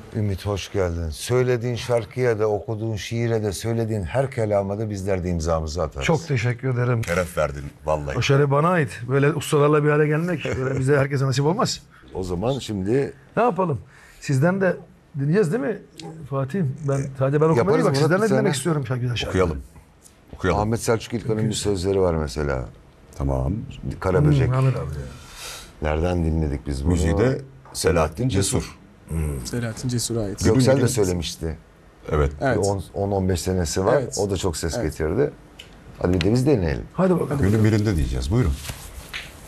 Ümit hoş geldin. Söylediğin şarkıya da, okuduğun şiire de, söylediğin her kelama da bizler de imzamızı atarız. Çok teşekkür ederim. Şeref verdin vallahi. O şeref bana ait. Böyle ustalarla bir hale gelmek böyle bize herkese nasip olmaz. O zaman şimdi Ne yapalım? Sizden de dinleyeceğiz değil mi Fatih? Sadece ben okumayı Yaparız bak Murat, sizden de bir dinlemek sene. istiyorum şarkılar. Okuyalım. Okuyalım. Ahmet Selçuk İlkan'ın bir sözleri var mesela. Tamam. Karaböcek. Ahmet abi. Nereden dinledik biz bunu? Müziği de Selahattin Cesur. Selahattin Cesur'a ait. Göksel de Günün- söylemişti. Evet. Evet. 10-15 senesi var. Evet. O da çok ses Evet. getirdi. Hadi bir de biz deneyelim. Hadi bakalım. Günün birinde diyeceğiz. Buyurun.